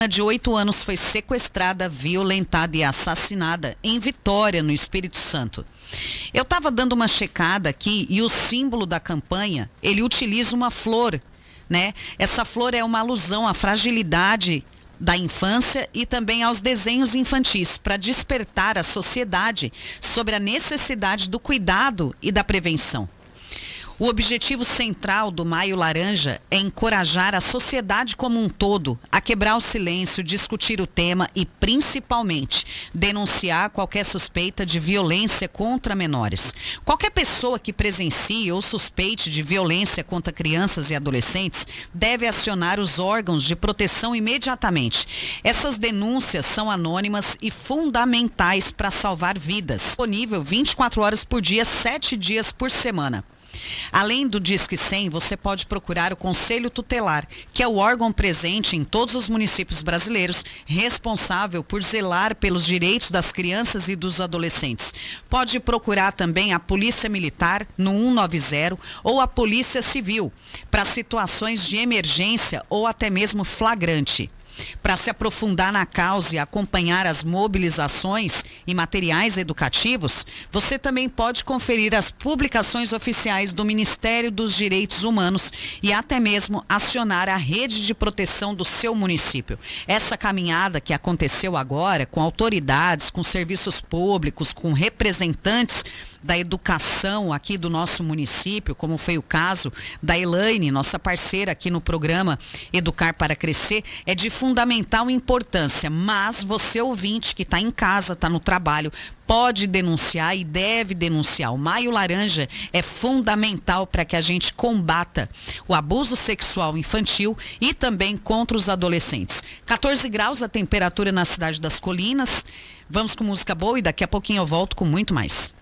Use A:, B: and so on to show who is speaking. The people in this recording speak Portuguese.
A: De 8 anos foi sequestrada, violentada e assassinada em Vitória, no Espírito Santo. Eu estava dando uma checada aqui e o símbolo da campanha, ele utiliza uma flor, né? Essa flor é uma alusão à fragilidade da infância e também aos desenhos infantis, para despertar a sociedade sobre a necessidade do cuidado e da prevenção. O objetivo central do Maio Laranja é encorajar a sociedade como um todo a quebrar o silêncio, discutir o tema e, principalmente, denunciar qualquer suspeita de violência contra menores. Qualquer pessoa que presencie ou suspeite de violência contra crianças e adolescentes deve acionar os órgãos de proteção imediatamente. Essas denúncias são anônimas e fundamentais para salvar vidas. Disponível 24 horas por dia, 7 dias por semana. Além do Disque 100, você pode procurar o Conselho Tutelar, que é o órgão presente em todos os municípios brasileiros, responsável por zelar pelos direitos das crianças e dos adolescentes. Pode procurar também a Polícia Militar no 190 ou a Polícia Civil para situações de emergência ou até mesmo flagrante. Para se aprofundar na causa e acompanhar as mobilizações e materiais educativos, você também pode conferir as publicações oficiais do Ministério dos Direitos Humanos e até mesmo acionar a rede de proteção do seu município. Essa caminhada que aconteceu agora, com autoridades, com serviços públicos, com representantes da educação aqui do nosso município, como foi o caso da Elaine, nossa parceira aqui no programa Educar para Crescer, é de fundamental importância, mas você ouvinte que está em casa, está no trabalho, pode denunciar e deve denunciar. O Maio Laranja é fundamental para que a gente combata o abuso sexual infantil e também contra os adolescentes. 14 graus a temperatura na cidade das Colinas. Vamos com música boa e daqui a pouquinho eu volto com muito mais.